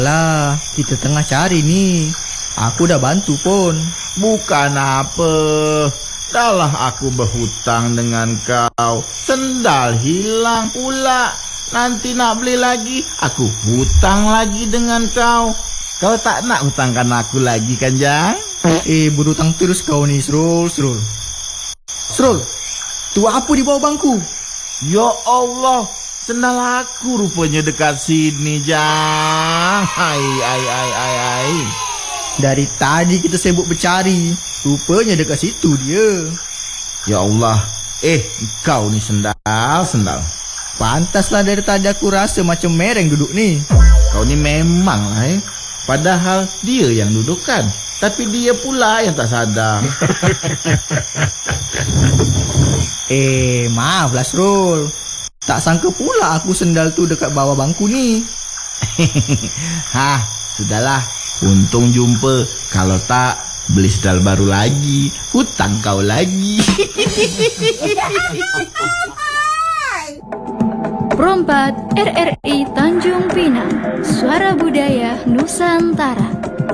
Lah, kita tengah cari nih. Aku udah bantu pun. Bukan apa. Dahlah aku berhutang dengan kau. Sendal hilang pula. Nanti nak beli lagi, aku hutang lagi dengan kau. Kau tak nak hutangkan aku lagi kan, Jang? Berhutang terus kau nih, Srul. Srul, tu apa di bawah bangku? Ya Allah, sendal aku rupanya dekat sini, Jang. Hai. Dari tadi kita sibuk bercari. Rupanya dekat situ dia. Ya Allah, kau ni sendal. Pantaslah dari tadi aku rasa macam mereng duduk nih. Kau ni memang lah Padahal dia yang dudukkan. Tapi dia pula yang tak sadar. Maaflah Srul. Tak sangka pula aku sendal tu dekat bawah bangku ni. Sudahlah. Untung jumpa. Kalau tak, beli sendal baru lagi. Hutang kau lagi. Perompak RRI Tanjung Pinang, Suara Budaya Nusantara.